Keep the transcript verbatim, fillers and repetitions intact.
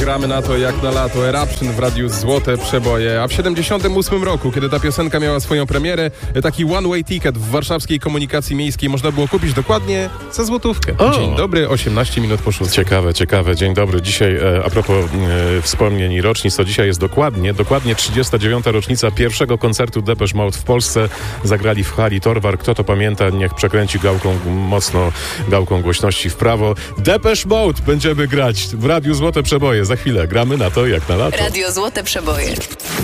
gramy na to jak na lato. Eruption w radiu Złote Przeboje. A w siedemdziesiątym ósmym roku, kiedy ta piosenka miała swoją premierę, taki one-way ticket w warszawskiej komunikacji miejskiej można było kupić dokładnie za złotówkę. O. Dzień dobry, osiemnaście minut po szóstej. Ciekawe, ciekawe. Dzień dobry. Dzisiaj e, a propos e, wspomnień i rocznic, to dzisiaj jest dokładnie, dokładnie trzydziesta dziewiąta rocznica pierwszego koncertu Depeche Mode w Polsce. Zagrali w hali Torwar. Kto to pamięta, niech przekręci gałką mocno, gałką głośności w prawo. Depeche Mode będziemy grać w radiu Złote Przeboje. Za chwilę gramy na to jak na lato. Radio Złote Przeboje.